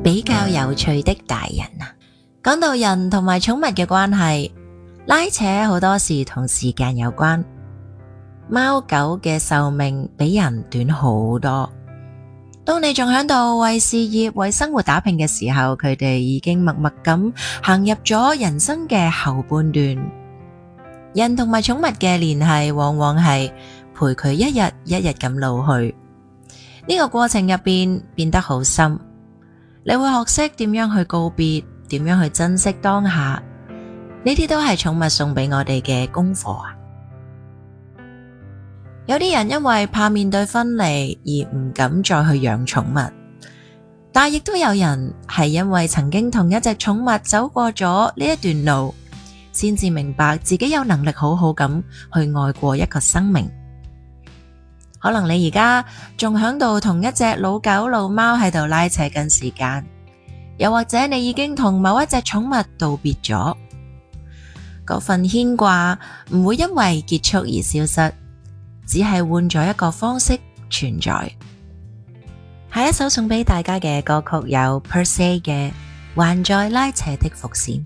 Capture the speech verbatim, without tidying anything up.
比較有趣的大人啊。講到人同埋寵物嘅關係，拉扯好多時同時間有關。貓狗嘅壽命比人短好多。當你仲喺度為事業、為生活打拼嘅時候，佢哋已經默默咁行入咗人生嘅後半段。人同埋寵物嘅聯繫，往往係陪佢一日一日咁老去。呢個過程入邊變得好深，你會學識點樣去告別，點樣去珍惜當下。呢啲都係寵物送俾我哋嘅功課啊！有啲人因為怕面對分離而唔敢再去養寵物，但亦都有人係因為曾經同一隻寵物走過咗呢一段路，先至明白自己有能力好好咁去愛過一個生命。可能你而家仲響度同一隻老狗老貓喺度拉扯緊時間，又或者你已經同某一隻寵物道別咗，嗰份牽掛唔會因為結束而消失，只係換咗一個方式存在。下一首送俾大家嘅歌曲有 Per Se 嘅《還在拉扯的伏線》。